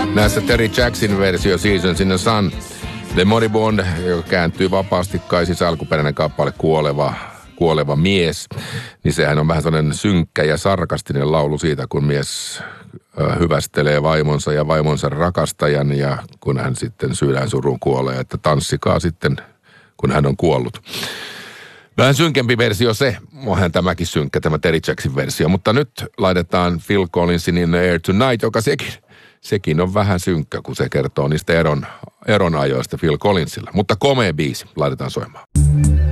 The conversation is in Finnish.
Näissä Terry Jackson versio Seasons in the Sun. The Moribond, joka kääntyy vapaasti kai, siis alkuperäinen kappale kuoleva mies, niin sehän on vähän sellainen synkkä ja sarkastinen laulu siitä, kun mies hyvästelee vaimonsa ja vaimonsa rakastajan ja kun hän sitten sydänsurun kuolee, että tanssikaa sitten, kun hän on kuollut. Vähän synkempi versio se, onhan tämäkin synkkä, tämä Terry Jackson versio, mutta nyt laitetaan Phil Collinsin In the Air Tonight, joka sekin on vähän synkkä, kun se kertoo niistä eronajoista Phil Collinsilla. Mutta komea biisi, laitetaan soimaan.